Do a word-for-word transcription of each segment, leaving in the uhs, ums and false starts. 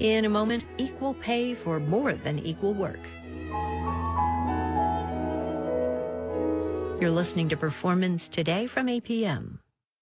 In a moment, equal pay for more than equal work. You're listening to Performance Today from A P M.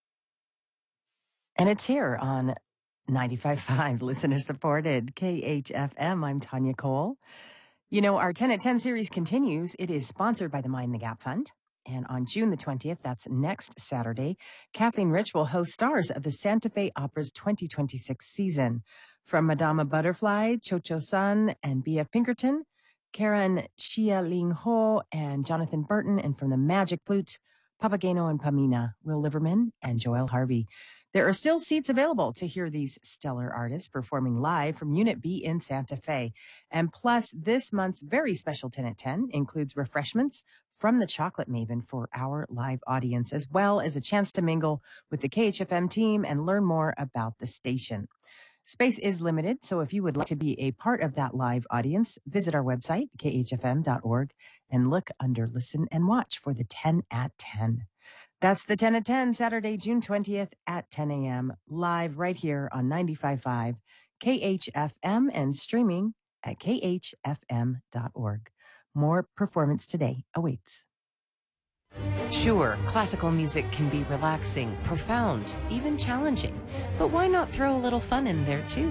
And it's here on ninety-five point five, listener-supported K H F M. I'm Tanya Cole. You know, our ten at ten series continues. It is sponsored by the Mind the Gap Fund. And on June the twentieth, that's next Saturday, Kathleen Rich will host stars of the Santa Fe Opera's twenty twenty-six season. From Madama Butterfly, Cho Cho Sun, and B F Pinkerton, Karen Chia Ling Ho, and Jonathan Burton, and from the Magic Flute, Papageno and Pamina, Will Liverman, and Joel Harvey. There are still seats available to hear these stellar artists performing live from Unit B in Santa Fe. And plus, this month's very special ten at ten includes refreshments from the Chocolate Maven for our live audience, as well as a chance to mingle with the K H F M team and learn more about the station. Space is limited, so if you would like to be a part of that live audience, visit our website, k h f m dot org, and look under Listen and Watch for the ten at ten. That's the ten at ten, Saturday, June twentieth at ten a.m., live right here on ninety-five point five K H F M and streaming at k h f m dot org. More Performance Today awaits. Sure, classical music can be relaxing, profound, even challenging, but why not throw a little fun in there too?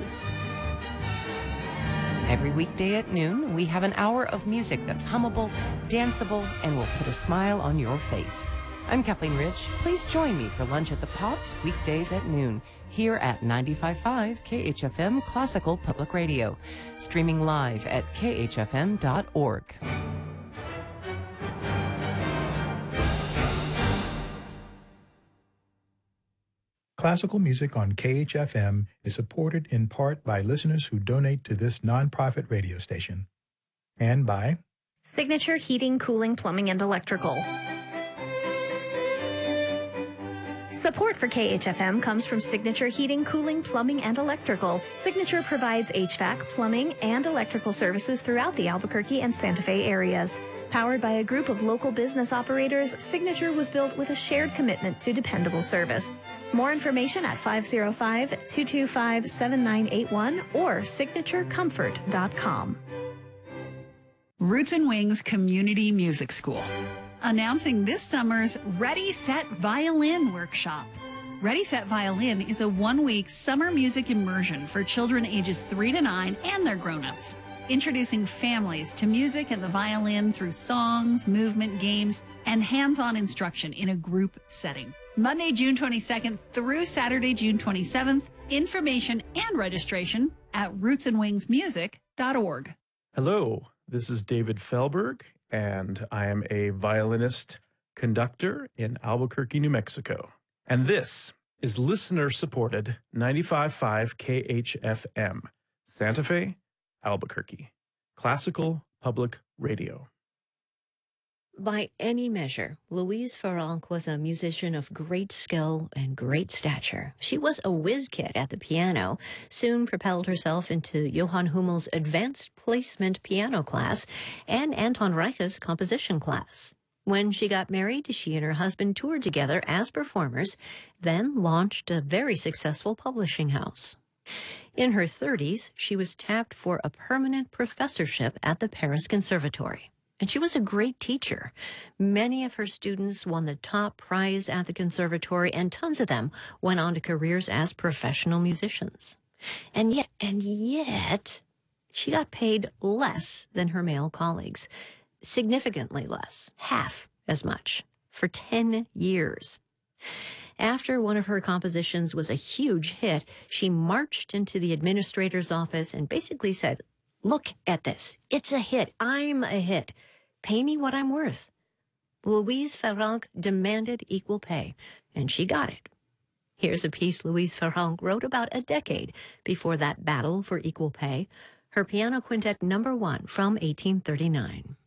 Every weekday at noon, we have an hour of music that's hummable, danceable, and will put a smile on your face. I'm Kathleen Rich. Please join me for lunch at the Pops weekdays at noon here at ninety-five point five K H F M Classical Public Radio, streaming live at k h f m dot org. Classical music on K H F M is supported in part by listeners who donate to this nonprofit radio station, and by Signature Heating, Cooling, Plumbing, and Electrical. Support for K H F M comes from Signature Heating, Cooling, Plumbing, and Electrical. Signature provides H V A C, plumbing, and electrical services throughout the Albuquerque and Santa Fe areas. Powered by a group of local business operators, Signature was built with a shared commitment to dependable service. More information at five oh five, two two five, seven nine eight one or signature comfort dot com. Roots and Wings Community Music School, announcing this summer's Ready, Set, Violin workshop. Ready, Set, Violin is a one-week summer music immersion for children ages three to nine and their grown-ups, introducing families to music and the violin through songs, movement, games, and hands-on instruction in a group setting. Monday, June twenty-second through Saturday, June twenty-seventh. Information and registration at roots and wings music dot org. Hello, this is David Felberg, and I am a violinist conductor in Albuquerque, New Mexico. And this is listener-supported ninety-five point five K H F M, Santa Fe, Albuquerque, Classical Public Radio. By any measure, Louise Farrenc was a musician of great skill and great stature. She was a whiz kid at the piano, soon propelled herself into Johann Hummel's advanced placement piano class and Anton Reiche's composition class. When she got married, she and her husband toured together as performers, then launched a very successful publishing house. In her thirties, she was tapped for a permanent professorship at the Paris Conservatory. And she was a great teacher. Many of her students won the top prize at the conservatory, and tons of them went on to careers as professional musicians. And yet, and yet, she got paid less than her male colleagues. Significantly less, half as much, for ten years. After one of her compositions was a huge hit, she marched into the administrator's office and basically said, "Look at this. It's a hit. I'm a hit. Pay me what I'm worth." Louise Farrenc demanded equal pay, and she got it. Here's a piece Louise Farrenc wrote about a decade before that battle for equal pay, her piano quintet number one from eighteen thirty-nine.